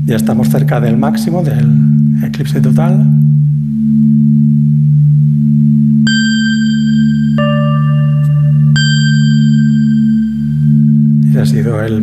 Ya estamos cerca del máximo del eclipse total. Ese ha sido el